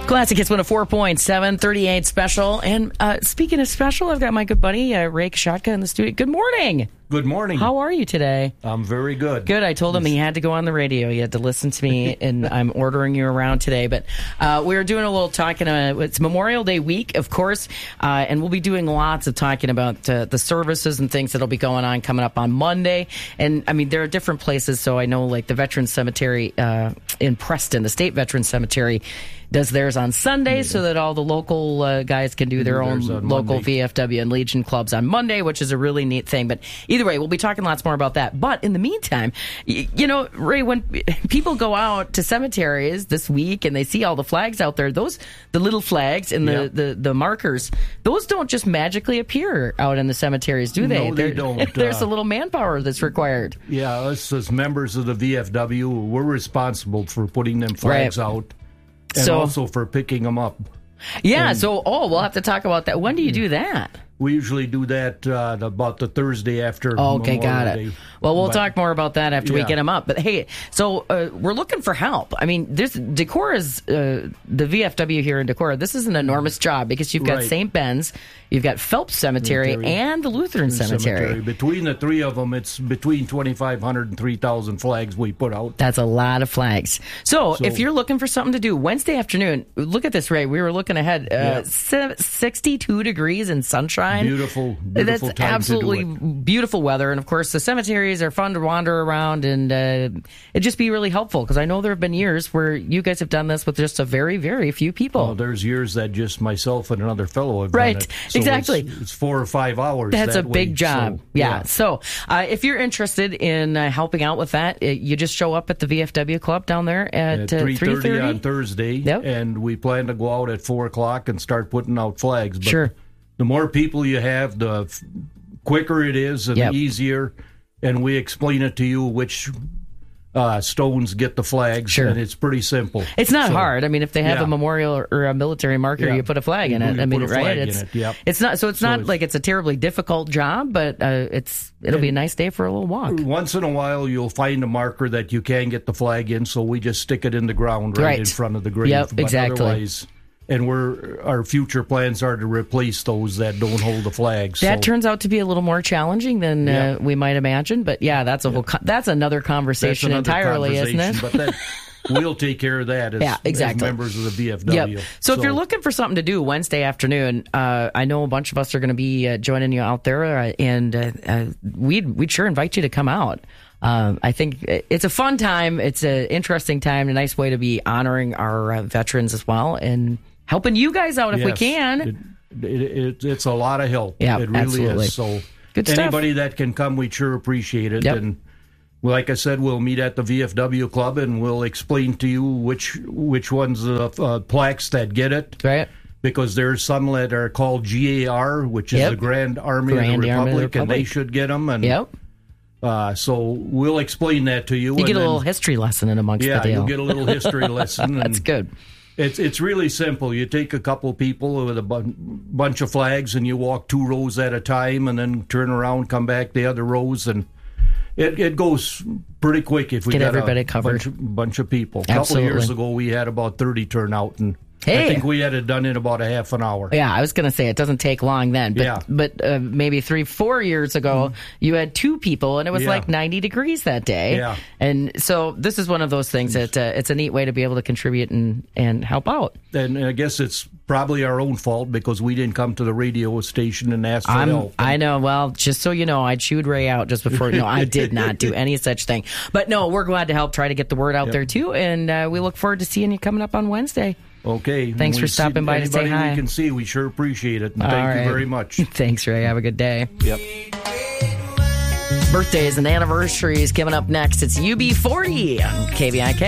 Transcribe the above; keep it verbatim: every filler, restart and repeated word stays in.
Classic Hits one oh four point seven, thirty-eight special. And uh, speaking of special, I've got my good buddy, uh, Ray Kshatka, in the studio. Good morning. Good morning. How are you today? I'm very good. Good. I told him he had to go on the radio. He had to listen to me, and I'm ordering you around today. But uh, we were doing a little talking. Uh, it's Memorial Day week, of course, uh, and we'll be doing lots of talking about uh, the services and things that'll be going on coming up on Monday. And, I mean, there are different places. So I know, like, the Veterans Cemetery uh, in Preston, the State Veterans Cemetery, does theirs on Sunday yeah. so that all the local uh, guys can do their own local Monday. V F W and Legion clubs on Monday, which is a really neat thing. But either way, we'll be talking lots more about that. But in the meantime, you, you know, Ray, when people go out to cemeteries this week and they see all the flags out there, those, the little flags and the, yeah. the, the markers, those don't just magically appear out in the cemeteries, do they? No, they don't. There's uh, a little manpower that's required. Yeah, us as members of the V F W, we're responsible for putting them flags right. out. And so, also for picking them up. Yeah, and so, oh, we'll have to talk about that. When do you do that? We usually do that uh, about the Thursday after oh, Okay, Memorial got it. Day. Well, we'll but, talk more about that after yeah. we get them up. But, hey, so uh, we're looking for help. I mean, this Decorah's, uh, the V F W here in Decorah, this is an enormous job because you've got right. Saint Ben's, you've got Phelps Cemetery, Cemetery. and the Lutheran Cemetery. Cemetery. Between the three of them, it's between twenty-five hundred and three thousand flags we put out. That's a lot of flags. So, so if you're looking for something to do, Wednesday afternoon, look at this, Ray. We were looking ahead. Uh, yeah. sixty-two degrees and sunshine. Beautiful, beautiful That's time absolutely to do it. Beautiful weather. And, of course, the cemeteries are fun to wander around, and uh, it'd just be really helpful because I know there have been years where you guys have done this with just a very, very few people. Well, there's years that just myself and another fellow have right. done it. So exactly. It's, it's four or five hours. That's that a big way. job. So, yeah. yeah. So uh, if you're interested in uh, helping out with that, uh, you just show up at the V F W Club down there at, at uh, three thirty three thirty on Thursday. Yep. And we plan to go out at four o'clock and start putting out flags. But sure. the more people you have, the f- quicker it is and yep. the easier. And we explain it to you which uh, stones get the flags. Sure. And it's pretty simple. It's not so, hard. I mean, if they have yeah. a memorial or, or a military marker, yeah. you put a flag in it. You I mean, put a right? flag It's in it. Yep. it's not. So it's so not it's, like it's a terribly difficult job, but uh, it's it'll be a nice day for a little walk. Once in a while, you'll find a marker that you can get the flag in, so we just stick it in the ground right, right. in front of the grave. Yep, but exactly. Otherwise, and we're our future plans are to replace those that don't hold the flags. That so. turns out to be a little more challenging than yeah. uh, we might imagine, but yeah, that's a yeah. whole. Co- that's another conversation that's another entirely, conversation, isn't it? But that, we'll take care of that as, yeah, exactly. as members of the V F W. Yep. So, so if you're looking for something to do Wednesday afternoon, uh, I know a bunch of us are going to be uh, joining you out there, uh, and uh, uh, we'd we'd sure invite you to come out. Um, I think it's a fun time. It's an interesting time, a nice way to be honoring our uh, veterans as well, and helping you guys out if yes, we can. It, it, it, it's a lot of help. Yeah, it really absolutely. is. So Good anybody stuff. that can come, we sure appreciate it. Yep. And like I said, we'll meet at the V F W Club and we'll explain to you which which ones the uh, plaques that get it. Right. Because there's some that are called G A R, which is yep. the Grand Army, Grand of, the Army of the Republic, and they should get them. And yep. Uh, so we'll explain that to you. You get a then, little history lesson in amongst yeah, the deal. you'll get a little history lesson. That's and good. It's it's really simple. You take a couple people with a bu- bunch of flags and you walk two rows at a time and then turn around, come back the other rows, and it, it goes pretty quick if we get got everybody a covered. bunch, bunch of people. A Absolutely. couple of years ago, we had about thirty turnout, and Hey. I think we had it done in about a half an hour. Yeah, I was going to say it doesn't take long then, but Yeah. but uh, maybe three, four years ago, you had two people, and it was Yeah. like ninety degrees that day. Yeah. And so this is one of those things that uh, it's a neat way to be able to contribute and, and help out. And I guess it's probably our own fault because we didn't come to the radio station and ask for I'm, help. I know. Well, just so you know, I chewed Ray out just before. No, I did not do any such thing. But no, we're glad to help try to get the word out Yep. there too, and uh, we look forward to seeing you coming up on Wednesday. Okay. Thanks When for we stopping see by to say anybody hi. we can see, we sure appreciate it. And All thank right. you very much. Thanks, Ray. Have a good day. Yep. Birthdays and anniversaries coming up next. It's U B forty on K V I K.